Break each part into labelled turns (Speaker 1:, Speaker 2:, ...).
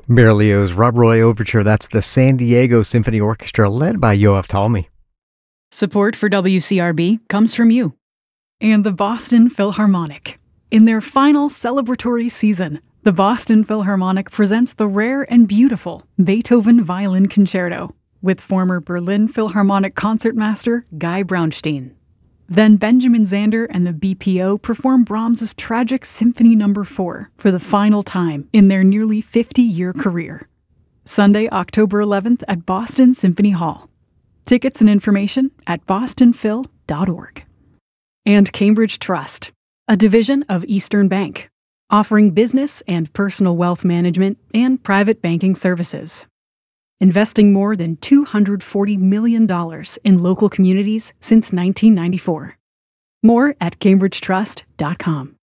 Speaker 1: Berlioz' Rob Roy Overture, that's the San Diego Symphony Orchestra led by Yoav Talmi.
Speaker 2: Support for WCRB comes from you.
Speaker 3: And the Boston Philharmonic. In their final celebratory season, the Boston Philharmonic presents the rare and beautiful Beethoven Violin Concerto with former Berlin Philharmonic concertmaster Guy Braunstein. Then Benjamin Zander and the BPO perform Brahms's tragic Symphony No. 4 for the final time in their nearly 50-year career. Sunday, October 11th at Boston Symphony Hall. Tickets and information at bostonphil.org. And Cambridge Trust, a division of Eastern Bank, offering business and personal wealth management and private banking services. Investing more than $240 million in local communities since 1994. More at cambridgetrust.com.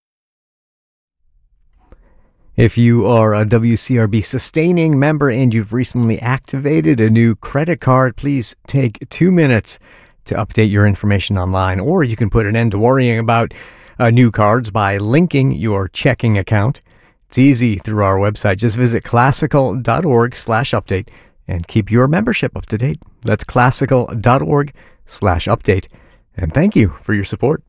Speaker 1: If you are a WCRB sustaining member and you've recently activated a new credit card, please take 2 minutes to update your information online, or you can put an end to worrying about new cards by linking your checking account. It's easy through our website. Just visit classical.org/update and keep your membership up to date. That's classical.org/update. And thank you for your support.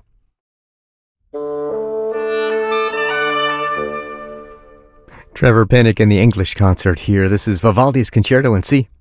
Speaker 1: Trevor Pinnock and the English Concert here. This is Vivaldi's Concerto in C.